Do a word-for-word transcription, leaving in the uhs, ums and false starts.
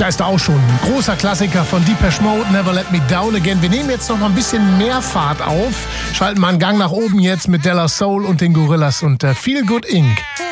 Klar ist da auch schon ein großer Klassiker von Depeche Mode, Never Let Me Down Again. Wir nehmen jetzt noch mal ein bisschen mehr Fahrt auf, schalten mal einen Gang nach oben jetzt mit Della Soul und den Gorillas und äh, Feel Good Incorporated.